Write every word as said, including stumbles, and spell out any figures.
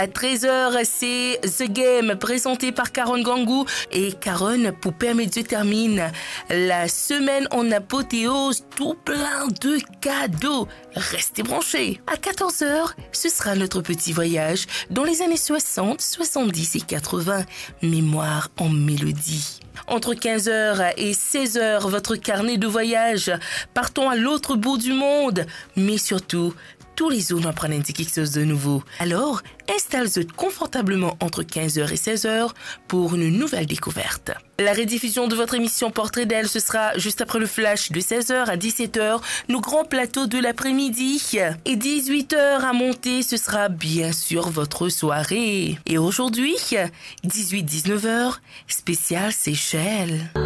À treize heures, c'est The Game présenté par Caron Gangou. Et Caron, pour permettre de terminer la semaine en apothéose, tout plein de cadeaux. Restez branchés. À quatorze heures, ce sera notre petit voyage dans les années soixante, soixante-dix et quatre-vingts. Mémoire en mélodie. Entre quinze heures et seize heures, votre carnet de voyage. Partons à l'autre bout du monde. Mais surtout, tous les jours, nous apprenons quelque chose de nouveau. Alors, installe-toi confortablement entre quinze heures et seize heures pour une nouvelle découverte. La rediffusion de votre émission Portrait d'elle, ce sera juste après le flash de seize heures à dix-sept heures, nos grands plateaux de l'après-midi. Et dix-huit heures à monter, ce sera bien sûr votre soirée. Et aujourd'hui, dix-huit à dix-neuf heures, spécial Seychelles.